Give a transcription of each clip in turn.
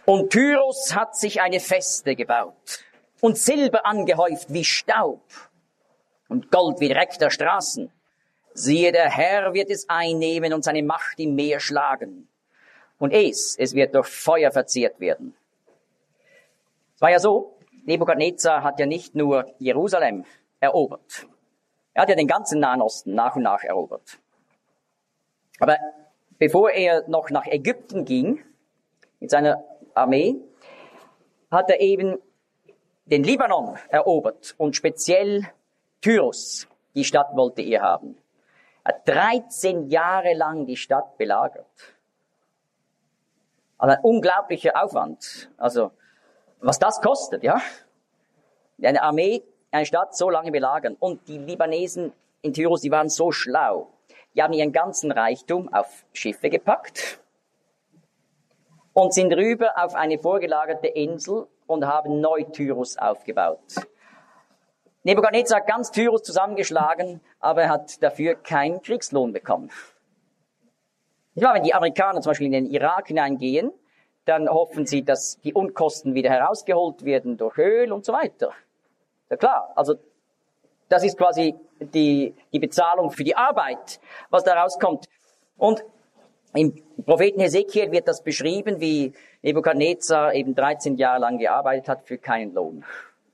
Und Tyrus hat sich eine Feste gebaut und Silber angehäuft wie Staub und Gold wie Dreck der Straßen. Siehe, der Herr wird es einnehmen und seine Macht im Meer schlagen. Und es wird durch Feuer verzehrt werden. Es war ja so, Nebukadnezar hat ja nicht nur Jerusalem erobert. Er hat ja den ganzen Nahen Osten nach und nach erobert. Aber bevor er noch nach Ägypten ging, mit seiner Armee, hat er eben den Libanon erobert und speziell Tyrus, die Stadt wollte er haben. Er hat 13 Jahre lang die Stadt belagert. Also ein unglaublicher Aufwand. Also, was das kostet, ja? Eine Armee, eine Stadt so lange belagern. Und die Libanesen in Tyrus, die waren so schlau. Die haben ihren ganzen Reichtum auf Schiffe gepackt und sind rüber auf eine vorgelagerte Insel und haben Neu-Tyrus aufgebaut. Nebukadnezar hat ganz Tyrus zusammengeschlagen, aber er hat dafür keinen Kriegslohn bekommen. Wenn die Amerikaner zum Beispiel in den Irak hineingehen, dann hoffen sie, dass die Unkosten wieder herausgeholt werden durch Öl und so weiter. Ja klar, also das ist quasi die Bezahlung für die Arbeit, was da rauskommt. Und im Propheten Hesekiel wird das beschrieben, wie Nebukadnezar eben 13 Jahre lang gearbeitet hat für keinen Lohn.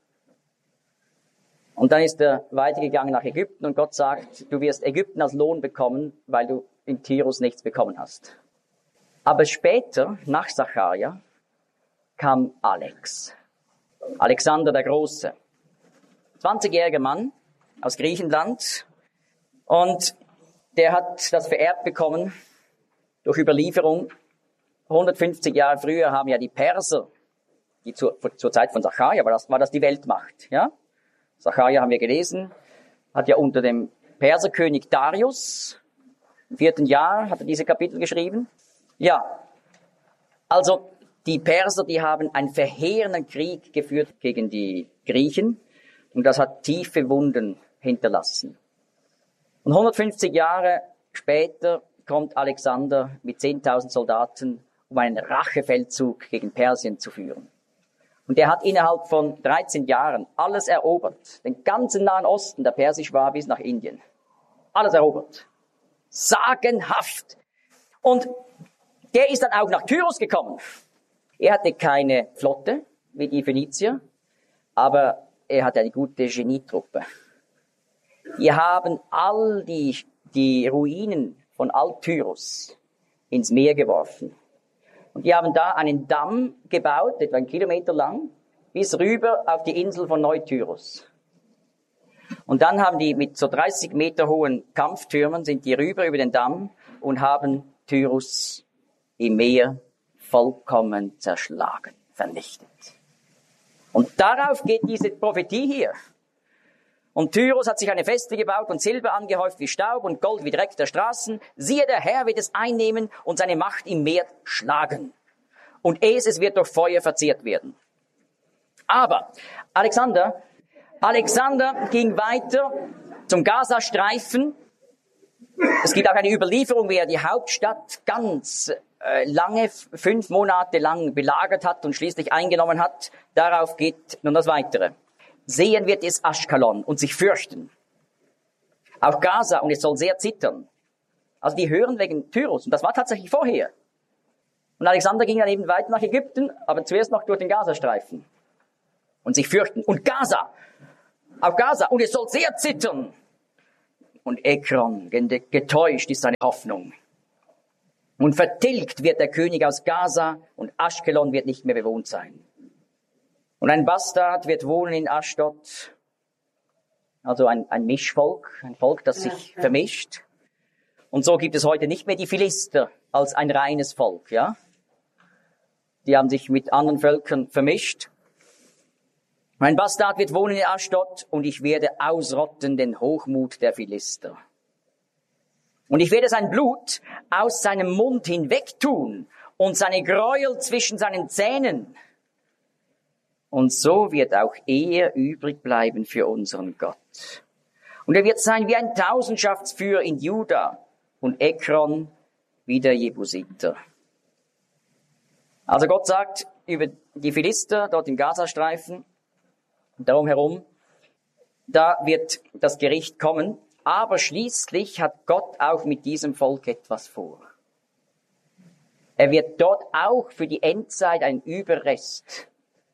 Und dann ist er weitergegangen nach Ägypten und Gott sagt, du wirst Ägypten als Lohn bekommen, weil du in Tyrus nichts bekommen hast. Aber später, nach Sacharja, kam Alexander der Große. 20-jähriger Mann aus Griechenland. Und der hat das vererbt bekommen durch Überlieferung. 150 Jahre früher haben ja die Perser, die zur Zeit von Sacharja war das die Weltmacht, ja? Sacharja haben wir gelesen, hat ja unter dem Perserkönig Darius, im 4. Jahr hat er diese Kapitel geschrieben. Ja, also die Perser, die haben einen verheerenden Krieg geführt gegen die Griechen und das hat tiefe Wunden hinterlassen. Und 150 Jahre später kommt Alexander mit 10.000 Soldaten, um einen Rachefeldzug gegen Persien zu führen. Und er hat innerhalb von 13 Jahren alles erobert. Den ganzen Nahen Osten, der persisch war, bis nach Indien. Alles erobert. Sagenhaft. Und der ist dann auch nach Tyrus gekommen. Er hatte keine Flotte, wie die Phönizier, aber er hatte eine gute Genietruppe. Die haben all die Ruinen von Alt-Tyrus ins Meer geworfen. Und die haben da einen Damm gebaut, etwa 1 Kilometer lang, bis rüber auf die Insel von Neu-Tyrus. Und dann haben die mit so 30 Meter hohen Kampftürmen, sind die rüber über den Damm und haben Tyrus im Meer vollkommen zerschlagen, vernichtet. Und darauf geht diese Prophetie hier. Und Tyrus hat sich eine Feste gebaut und Silber angehäuft wie Staub und Gold wie Dreck der Straßen. Siehe, der Herr wird es einnehmen und seine Macht im Meer schlagen. Und es wird durch Feuer verzehrt werden. Aber Alexander ging weiter zum Gazastreifen. Es gibt auch eine Überlieferung, wie er die Hauptstadt ganz lange, 5 Monate lang belagert hat und schließlich eingenommen hat. Darauf geht nun das Weitere. Sehen wird es Aschkelon und sich fürchten. Auch Gaza, und es soll sehr zittern. Also die hören wegen Tyrus, und das war tatsächlich vorher. Und Alexander ging dann eben weiter nach Ägypten, aber zuerst noch durch den Gazastreifen. Und sich fürchten. Und Gaza, auch Gaza, und es soll sehr zittern. Und Ekron, getäuscht ist seine Hoffnung. Und vertilgt wird der König aus Gaza, und Aschkelon wird nicht mehr bewohnt sein. Und ein Bastard wird wohnen in Aschdod, also ein Mischvolk, ein Volk, das sich vermischt. Und so gibt es heute nicht mehr die Philister als ein reines Volk, ja. Die haben sich mit anderen Völkern vermischt. Ein Bastard wird wohnen in Aschdod und ich werde ausrotten den Hochmut der Philister. Und ich werde sein Blut aus seinem Mund hinwegtun und seine Gräuel zwischen seinen Zähnen. Und so wird auch er übrig bleiben für unseren Gott. Und er wird sein wie ein Tausendschaftsführer in Juda und Ekron wie der Jebusiter. Also Gott sagt, über die Philister dort im Gazastreifen, darum herum. Da wird das Gericht kommen. Aber schließlich hat Gott auch mit diesem Volk etwas vor. Er wird dort auch für die Endzeit einen Überrest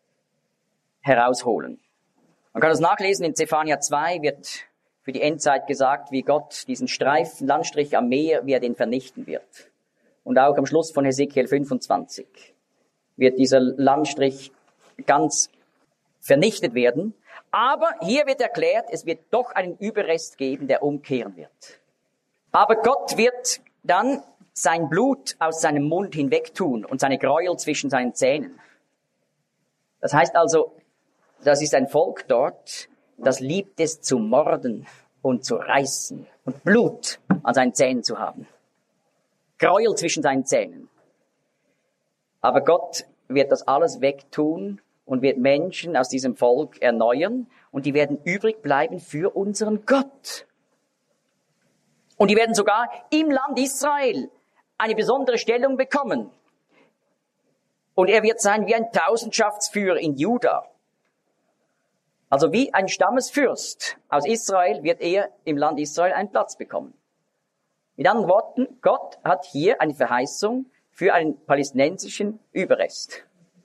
herausholen. Man kann das nachlesen, in Zephania 2 wird für die Endzeit gesagt, wie Gott diesen Streifen, Landstrich am Meer, wie er den vernichten wird. Und auch am Schluss von Hesekiel 25 wird dieser Landstrich ganz vernichtet werden. Aber hier wird erklärt, es wird doch einen Überrest geben, der umkehren wird. Aber Gott wird dann sein Blut aus seinem Mund hinwegtun und seine Gräuel zwischen seinen Zähnen. Das heißt also, das ist ein Volk dort, das liebt es zu morden und zu reißen und Blut an seinen Zähnen zu haben. Gräuel zwischen seinen Zähnen. Aber Gott wird das alles wegtun und wird Menschen aus diesem Volk erneuern und die werden übrig bleiben für unseren Gott. Und die werden sogar im Land Israel eine besondere Stellung bekommen. Und er wird sein wie ein Tausendschaftsführer in Juda. Also wie ein Stammesfürst aus Israel wird er im Land Israel einen Platz bekommen. Mit anderen Worten, Gott hat hier eine Verheißung für einen palästinensischen Überrest.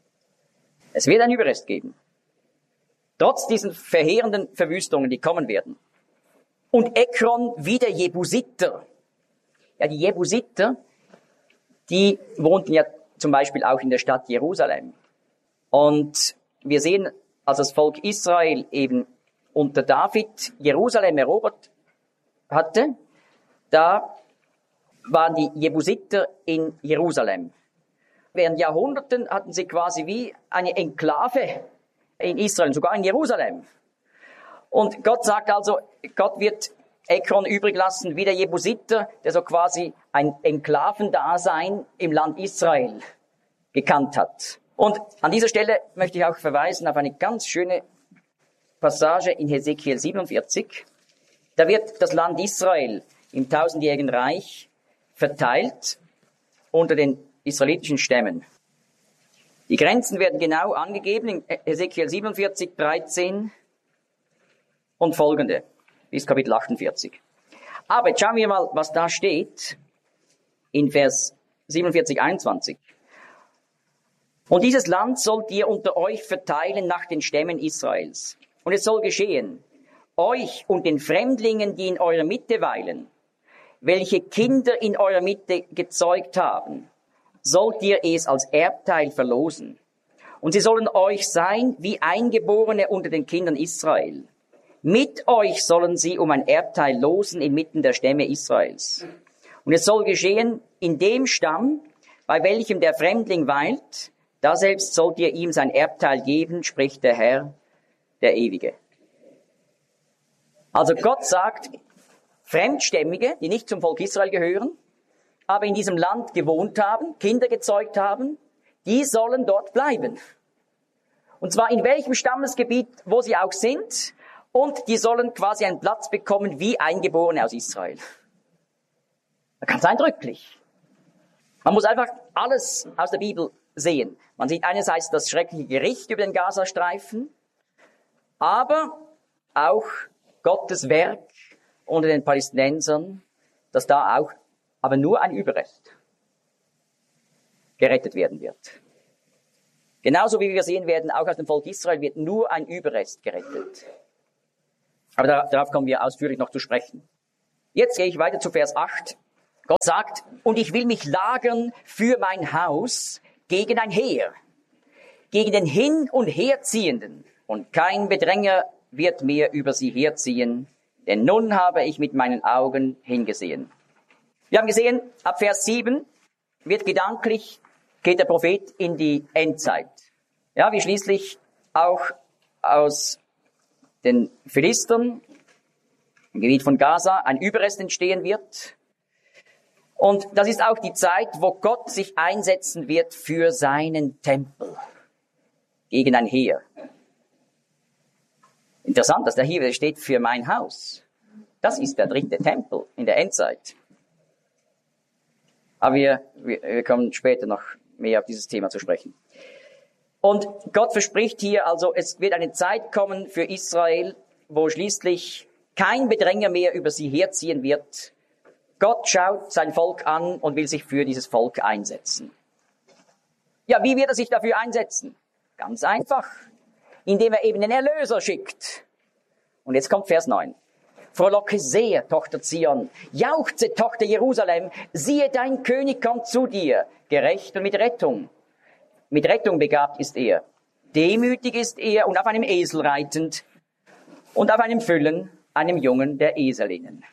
Es wird einen Überrest geben. Trotz diesen verheerenden Verwüstungen, die kommen werden. Und Ekron wieder Jebusiter. Ja, die Jebusiter, die wohnten ja zum Beispiel auch in der Stadt Jerusalem. Und wir sehen, als das Volk Israel eben unter David Jerusalem erobert hatte, da waren die Jebusiter in Jerusalem. Während Jahrhunderten hatten sie quasi wie eine Enklave in Israel, sogar in Jerusalem. Und Gott sagt also, Gott wird Ekron übrig lassen, wie der Jebusiter, der so quasi ein Enklavendasein im Land Israel gekannt hat. Und an dieser Stelle möchte ich auch verweisen auf eine ganz schöne Passage in Hesekiel 47. Da wird das Land Israel im tausendjährigen Reich verteilt unter den israelitischen Stämmen. Die Grenzen werden genau angegeben in Hesekiel 47, 13 und folgende, bis Kapitel 48. Aber jetzt schauen wir mal, was da steht in Vers 47, 21. Und dieses Land sollt ihr unter euch verteilen nach den Stämmen Israels. Und es soll geschehen, euch und den Fremdlingen, die in eurer Mitte weilen, welche Kinder in eurer Mitte gezeugt haben, sollt ihr es als Erbteil verlosen. Und sie sollen euch sein wie Eingeborene unter den Kindern Israel. Mit euch sollen sie um ein Erbteil losen inmitten der Stämme Israels. Und es soll geschehen, in dem Stamm, bei welchem der Fremdling weilt, da selbst sollt ihr ihm sein Erbteil geben, spricht der Herr, der Ewige. Also Gott sagt, Fremdstämmige, die nicht zum Volk Israel gehören, aber in diesem Land gewohnt haben, Kinder gezeugt haben, die sollen dort bleiben. Und zwar in welchem Stammesgebiet, wo sie auch sind, und die sollen quasi einen Platz bekommen wie Eingeborene aus Israel. Ganz eindrücklich. Man muss einfach alles aus der Bibel sehen. Man sieht einerseits das schreckliche Gericht über den Gazastreifen, aber auch Gottes Werk unter den Palästinensern, dass da auch aber nur ein Überrest gerettet werden wird. Genauso wie wir sehen werden, auch aus dem Volk Israel wird nur ein Überrest gerettet. Aber darauf kommen wir ausführlich noch zu sprechen. Jetzt gehe ich weiter zu Vers 8. Gott sagt, und ich will mich lagern für mein Haus gegen ein Heer, gegen den Hin- und Herziehenden, und kein Bedränger wird mehr über sie herziehen, denn nun habe ich mit meinen Augen hingesehen. Wir haben gesehen, ab Vers 7 geht der Prophet in die Endzeit. Ja, wie schließlich auch aus den Philistern, im Gebiet von Gaza, ein Überrest entstehen wird. Und das ist auch die Zeit, wo Gott sich einsetzen wird für seinen Tempel gegen ein Heer. Interessant, dass der hier steht für mein Haus. Das ist der dritte Tempel in der Endzeit. Aber wir kommen später noch mehr auf dieses Thema zu sprechen. Und Gott verspricht hier also, es wird eine Zeit kommen für Israel, wo schließlich kein Bedränger mehr über sie herziehen wird. Gott schaut sein Volk an und will sich für dieses Volk einsetzen. Ja, wie wird er sich dafür einsetzen? Ganz einfach, indem er eben den Erlöser schickt. Und jetzt kommt Vers 9. Frohlocke sehr, Tochter Zion, jauchze, Tochter Jerusalem, siehe, dein König kommt zu dir, gerecht und mit Rettung. Mit Rettung begabt ist er, demütig ist er und auf einem Esel reitend und auf einem Füllen, einem Jungen der Eselinnen.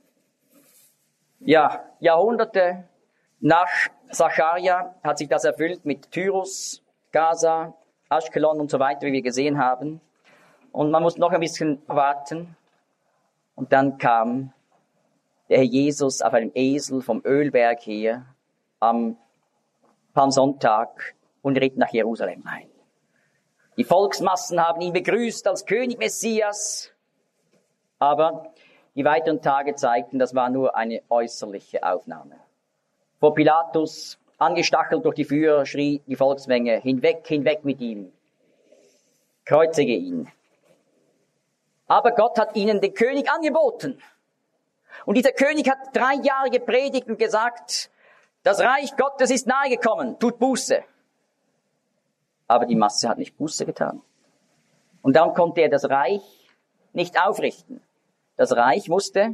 Ja, Jahrhunderte nach Sacharja hat sich das erfüllt mit Tyrus, Gaza, Aschkelon und so weiter, wie wir gesehen haben. Und man muss noch ein bisschen warten. Und dann kam der Herr Jesus auf einem Esel vom Ölberg her am Palmsonntag und ritt nach Jerusalem ein. Die Volksmassen haben ihn begrüßt als König Messias, aber die weiteren Tage zeigten, das war nur eine äußerliche Aufnahme. Vor Pilatus, angestachelt durch die Führer, schrie die Volksmenge, hinweg, hinweg mit ihm, kreuzige ihn. Aber Gott hat ihnen den König angeboten. Und dieser König hat 3 Jahre gepredigt und gesagt, das Reich Gottes ist nahe gekommen, tut Buße. Aber die Masse hat nicht Buße getan. Und darum konnte er das Reich nicht aufrichten. Das Reich musste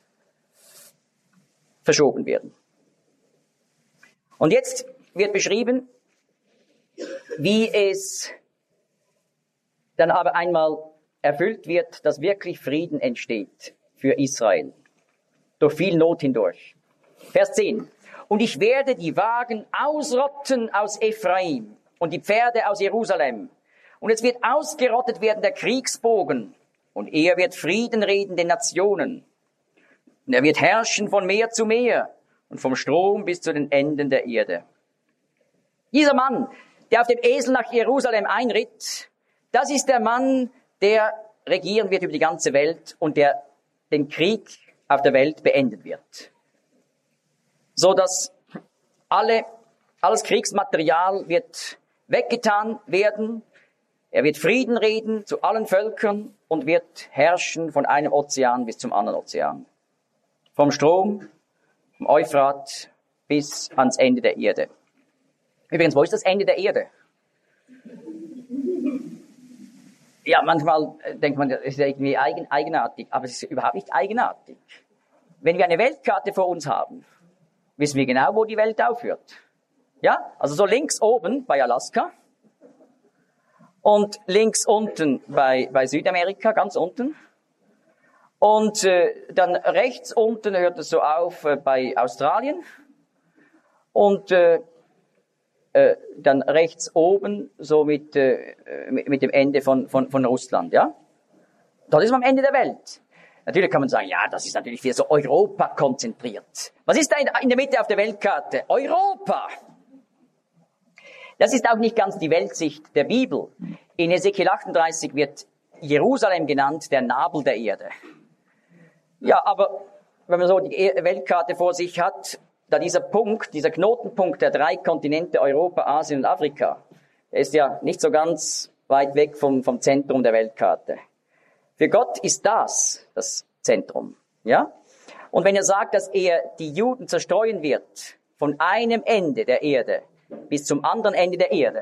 verschoben werden. Und jetzt wird beschrieben, wie es dann aber einmal erfüllt wird, dass wirklich Frieden entsteht für Israel. Durch viel Not hindurch. Vers 10. Und ich werde die Wagen ausrotten aus Ephraim und die Pferde aus Jerusalem. Und es wird ausgerottet werden der Kriegsbogen. Und er wird Frieden reden den Nationen. Und er wird herrschen von Meer zu Meer und vom Strom bis zu den Enden der Erde. Dieser Mann, der auf dem Esel nach Jerusalem einritt, das ist der Mann, der regieren wird über die ganze Welt und der den Krieg auf der Welt beenden wird. So dass alles Kriegsmaterial wird weggetan werden. Er wird Frieden reden zu allen Völkern und wird herrschen von einem Ozean bis zum anderen Ozean. Vom Strom, vom Euphrat bis ans Ende der Erde. Übrigens, wo ist das Ende der Erde? Ja, manchmal denkt man, das ist irgendwie eigenartig, aber es ist überhaupt nicht eigenartig. Wenn wir eine Weltkarte vor uns haben, wissen wir genau, wo die Welt aufhört. Ja, also so links oben bei Alaska und links unten bei Südamerika, ganz unten. Und dann rechts unten hört es so auf bei Australien und dann rechts oben so mit dem Ende von Russland, ja. Das ist am Ende der Welt. Natürlich kann man sagen, ja, das ist natürlich für so Europa konzentriert. Was ist da in der Mitte auf der Weltkarte? Europa! Das ist auch nicht ganz die Weltsicht der Bibel. In Ezekiel 38 wird Jerusalem genannt, der Nabel der Erde. Ja, aber wenn man so die Weltkarte vor sich hat, da dieser Punkt, dieser Knotenpunkt der 3 Kontinente, Europa, Asien und Afrika, der ist ja nicht so ganz weit weg vom Zentrum der Weltkarte. Für Gott ist das Zentrum, ja? Und wenn er sagt, dass er die Juden zerstreuen wird, von einem Ende der Erde bis zum anderen Ende der Erde,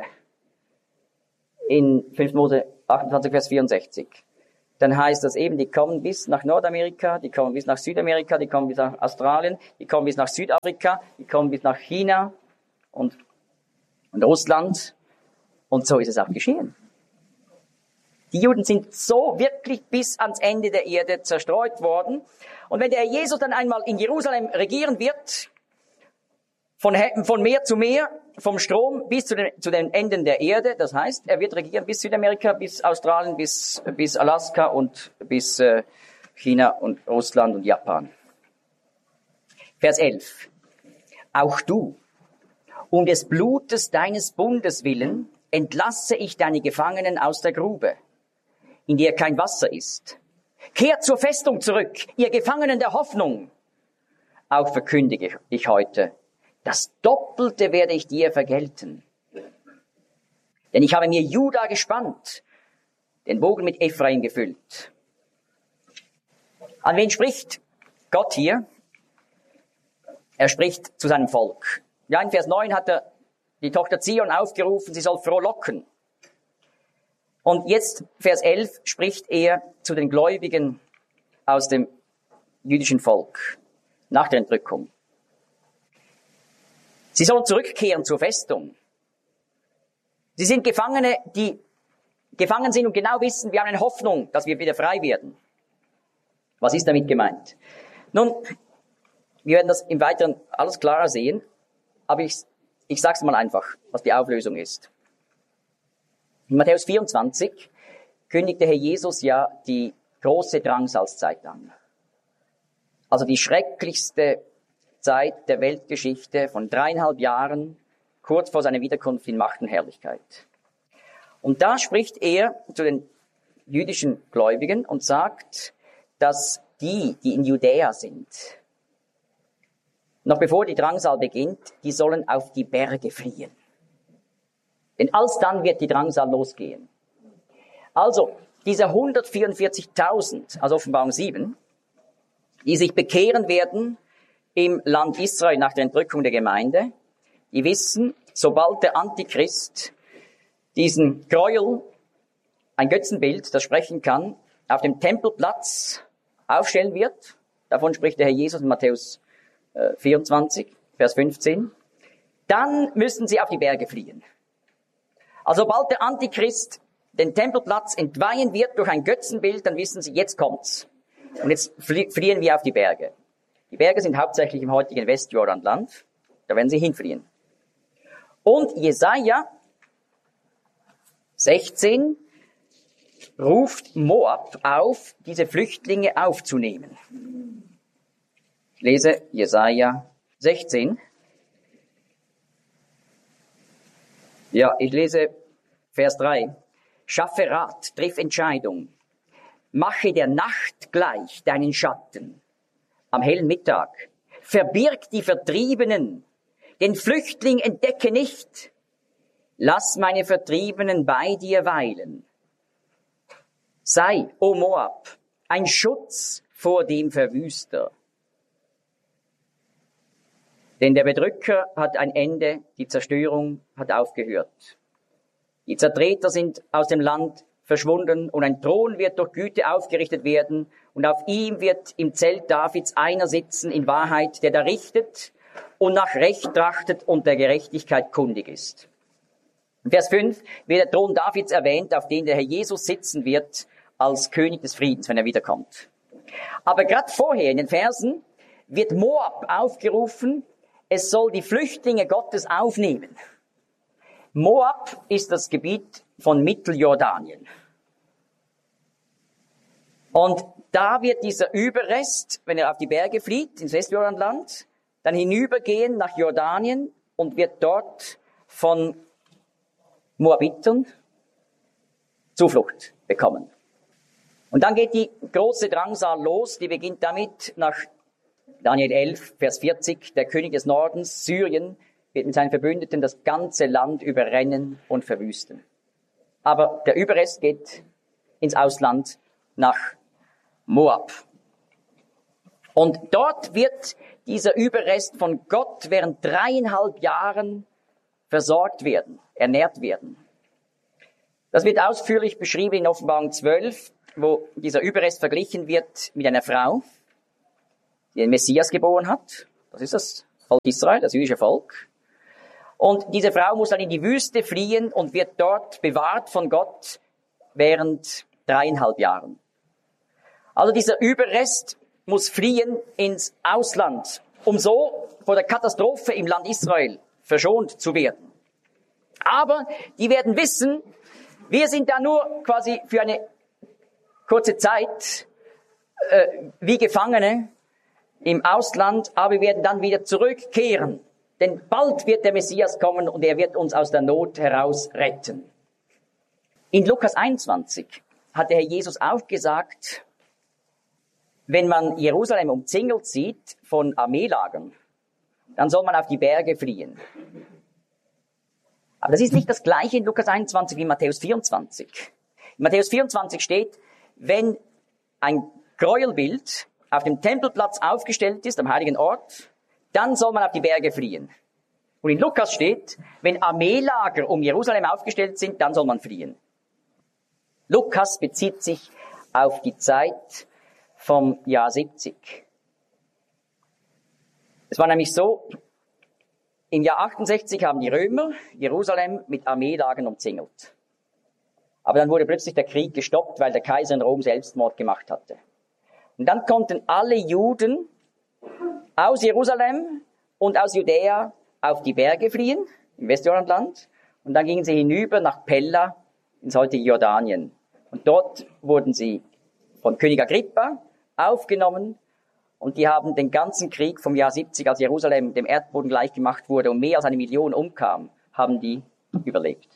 in 5. Mose 28, Vers 64, dann heißt das eben, die kommen bis nach Nordamerika, die kommen bis nach Südamerika, die kommen bis nach Australien, die kommen bis nach Südafrika, die kommen bis nach China und Russland. Und so ist es auch geschehen. Die Juden sind so wirklich bis ans Ende der Erde zerstreut worden. Und wenn der Herr Jesus dann einmal in Jerusalem regieren wird, von Meer zu Meer, vom Strom bis zu den Enden der Erde, das heißt, er wird regieren bis Südamerika, bis Australien, bis Alaska und bis China und Russland und Japan. Vers 11. Auch du, um des Blutes deines Bundes willen, entlasse ich deine Gefangenen aus der Grube, in der kein Wasser ist. Kehrt zur Festung zurück, ihr Gefangenen der Hoffnung. Auch verkündige ich heute, das Doppelte werde ich dir vergelten. Denn ich habe mir Juda gespannt, den Bogen mit Ephraim gefüllt. An wen spricht Gott hier? Er spricht zu seinem Volk. Ja, in Vers 9 hat er die Tochter Zion aufgerufen, sie soll frohlocken. Und jetzt, Vers 11, spricht er zu den Gläubigen aus dem jüdischen Volk nach der Entrückung. Sie sollen zurückkehren zur Festung. Sie sind Gefangene, die gefangen sind und genau wissen, wir haben eine Hoffnung, dass wir wieder frei werden. Was ist damit gemeint? Nun, wir werden das im Weiteren alles klarer sehen, aber ich sage es mal einfach, was die Auflösung ist. In Matthäus 24 kündigte Herr Jesus ja die große Drangsalzzeit an. Also die schrecklichste Zeit der Weltgeschichte von 3,5 Jahren, kurz vor seiner Wiederkunft in Macht und Herrlichkeit. Und da spricht er zu den jüdischen Gläubigen und sagt, dass die in Judäa sind, noch bevor die Drangsal beginnt, die sollen auf die Berge fliehen. Denn alsdann wird die Drangsal losgehen. Also, diese 144.000, also Offenbarung 7, die sich bekehren werden im Land Israel nach der Entrückung der Gemeinde, die wissen, sobald der Antichrist diesen Gräuel, ein Götzenbild, das sprechen kann, auf dem Tempelplatz aufstellen wird, davon spricht der Herr Jesus in Matthäus 24, Vers 15, dann müssen sie auf die Berge fliehen. Also sobald der Antichrist den Tempelplatz entweihen wird durch ein Götzenbild, dann wissen sie, jetzt kommt's. Und jetzt fliehen wir auf die Berge. Die Berge sind hauptsächlich im heutigen Westjordanland. Da werden sie hinfliehen. Und Jesaja 16 ruft Moab auf, diese Flüchtlinge aufzunehmen. Ich lese Jesaja 16. Ja, ich lese Vers 3. Schaffe Rat, triff Entscheidung. Mache der Nacht gleich deinen Schatten. Am hellen Mittag. Verbirg die Vertriebenen. Den Flüchtling entdecke nicht. Lass meine Vertriebenen bei dir weilen. Sei, o Moab, ein Schutz vor dem Verwüster. Denn der Bedrücker hat ein Ende, die Zerstörung hat aufgehört. Die Zertreter sind aus dem Land verschwunden und ein Thron wird durch Güte aufgerichtet werden und auf ihm wird im Zelt Davids einer sitzen in Wahrheit, der da richtet und nach Recht trachtet und der Gerechtigkeit kundig ist. In Vers 5 wird der Thron Davids erwähnt, auf dem der Herr Jesus sitzen wird als König des Friedens, wenn er wiederkommt. Aber gerade vorher in den Versen wird Moab aufgerufen, es soll die Flüchtlinge Gottes aufnehmen. Moab ist das Gebiet von Mitteljordanien. Und da wird dieser Überrest, wenn er auf die Berge fliegt, ins Westjordanland, dann hinübergehen nach Jordanien und wird dort von Moabitern Zuflucht bekommen. Und dann geht die große Drangsal los, die beginnt damit nach Daniel 11, Vers 40, der König des Nordens, Syrien, wird mit seinen Verbündeten das ganze Land überrennen und verwüsten. Aber der Überrest geht ins Ausland nach Moab. Und dort wird dieser Überrest von Gott während 3,5 Jahren versorgt werden, ernährt werden. Das wird ausführlich beschrieben in Offenbarung 12, wo dieser Überrest verglichen wird mit einer Frau, die den Messias geboren hat. Das ist das Volk Israel, das jüdische Volk. Und diese Frau muss dann in die Wüste fliehen und wird dort bewahrt von Gott während 3,5 Jahren. Also dieser Überrest muss fliehen ins Ausland, um so vor der Katastrophe im Land Israel verschont zu werden. Aber die werden wissen, wir sind da nur quasi für eine kurze Zeit wie Gefangene im Ausland, aber wir werden dann wieder zurückkehren. Denn bald wird der Messias kommen und er wird uns aus der Not heraus retten. In Lukas 21 hat der Herr Jesus auch gesagt, wenn man Jerusalem umzingelt sieht von Armeelagern, dann soll man auf die Berge fliehen. Aber das ist nicht das Gleiche in Lukas 21 wie in Matthäus 24. In Matthäus 24 steht, wenn ein Gräuelbild auf dem Tempelplatz aufgestellt ist, am heiligen Ort, dann soll man auf die Berge fliehen. Und in Lukas steht, wenn Armeelager um Jerusalem aufgestellt sind, dann soll man fliehen. Lukas bezieht sich auf die Zeit vom Jahr 70. Es war nämlich so, im Jahr 68 haben die Römer Jerusalem mit Armeelagern umzingelt. Aber dann wurde plötzlich der Krieg gestoppt, weil der Kaiser in Rom Selbstmord gemacht hatte. Und dann konnten alle Juden aus Jerusalem und aus Judäa auf die Berge fliehen, im Westjordanland. Und dann gingen sie hinüber nach Pella, ins heutige Jordanien. Und dort wurden sie von König Agrippa aufgenommen. Und die haben den ganzen Krieg vom Jahr 70, als Jerusalem dem Erdboden gleichgemacht wurde und mehr als 1 Million umkam, haben die überlebt.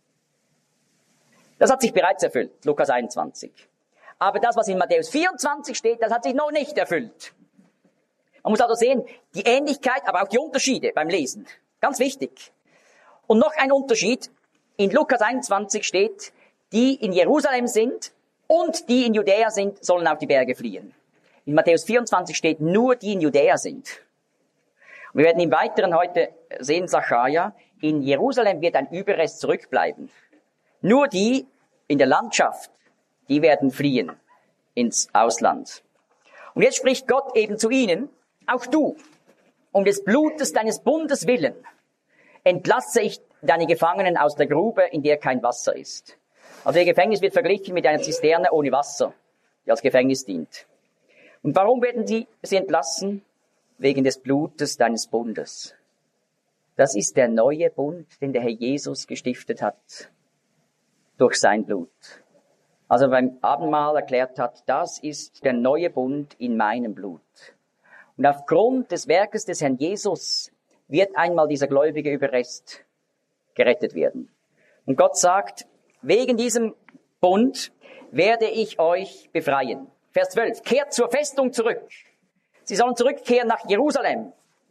Das hat sich bereits erfüllt, Lukas 21. Aber das, was in Matthäus 24 steht, das hat sich noch nicht erfüllt. Man muss also sehen, die Ähnlichkeit, aber auch die Unterschiede beim Lesen. Ganz wichtig. Und noch ein Unterschied. In Lukas 21 steht, die in Jerusalem sind und die in Judäa sind, sollen auf die Berge fliehen. In Matthäus 24 steht, nur die in Judäa sind. Und wir werden im Weiteren heute sehen, Sacharja, in Jerusalem wird ein Überrest zurückbleiben. Nur die in der Landschaft, die werden fliehen ins Ausland. Und jetzt spricht Gott eben zu ihnen, auch du, um des Blutes deines Bundes willen, entlasse ich deine Gefangenen aus der Grube, in der kein Wasser ist. Also ihr Gefängnis wird verglichen mit einer Zisterne ohne Wasser, die als Gefängnis dient. Und warum werden sie entlassen? Wegen des Blutes deines Bundes. Das ist der neue Bund, den der Herr Jesus gestiftet hat, durch sein Blut. Also beim Abendmahl erklärt hat, das ist der neue Bund in meinem Blut. Und aufgrund des Werkes des Herrn Jesus wird einmal dieser gläubige Überrest gerettet werden. Und Gott sagt, wegen diesem Bund werde ich euch befreien. Vers 12, kehrt zur Festung zurück. Sie sollen zurückkehren nach Jerusalem.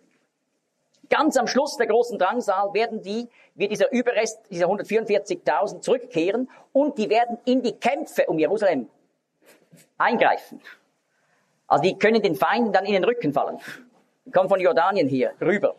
Ganz am Schluss der großen Drangsal wird dieser Überrest, dieser 144.000 zurückkehren und die werden in die Kämpfe um Jerusalem eingreifen. Also die können den Feinden dann in den Rücken fallen. Die kommen von Jordanien hier rüber.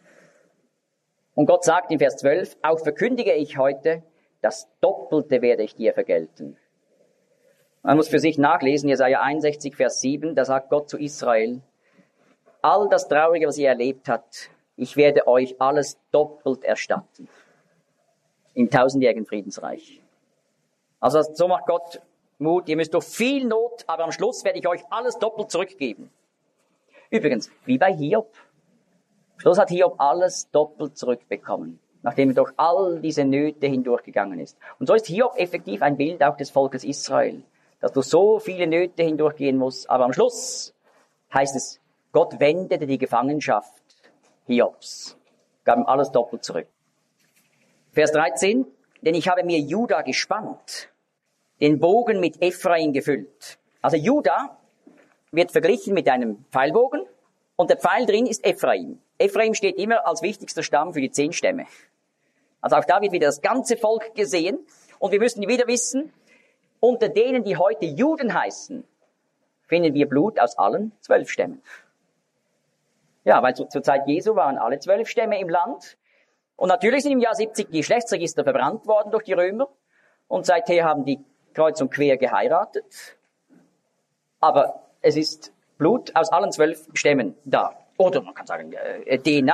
Und Gott sagt in Vers 12, auch verkündige ich heute, das Doppelte werde ich dir vergelten. Man muss für sich nachlesen, Jesaja 61, Vers 7, da sagt Gott zu Israel, all das Traurige, was ihr erlebt habt, ich werde euch alles doppelt erstatten. Im 1000-jährigen Friedensreich. Also so macht Gott Mut, ihr müsst durch viel Not, aber am Schluss werde ich euch alles doppelt zurückgeben. Übrigens, wie bei Hiob. Am Schluss hat Hiob alles doppelt zurückbekommen, nachdem er durch all diese Nöte hindurchgegangen ist. Und so ist Hiob effektiv ein Bild auch des Volkes Israel, dass durch so viele Nöte hindurchgehen muss, aber am Schluss heißt es, Gott wendete die Gefangenschaft Hiobs, gab ihm alles doppelt zurück. Vers 13, denn ich habe mir Juda gespannt, den Bogen mit Ephraim gefüllt. Also Juda wird verglichen mit einem Pfeilbogen und der Pfeil drin ist Ephraim. Ephraim steht immer als wichtigster Stamm für die 10 Stämme. Also auch da wird wieder das ganze Volk gesehen und wir müssen wieder wissen, unter denen, die heute Juden heißen, finden wir Blut aus allen 12 Stämmen. Ja, weil zur Zeit Jesu waren alle 12 Stämme im Land. Und natürlich sind im Jahr 70 die Geschlechtsregister verbrannt worden durch die Römer. Und seither haben die kreuz und quer geheiratet. Aber es ist Blut aus allen 12 Stämmen da. Oder man kann sagen, DNA.